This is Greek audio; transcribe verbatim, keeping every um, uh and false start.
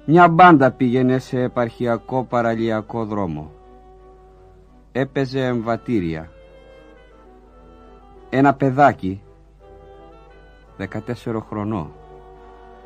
Μια μπάντα πήγαινε σε επαρχιακό παραλιακό δρόμο. Έπαιζε εμβατήρια. Ένα παιδάκι, δεκατέσσερα χρονών,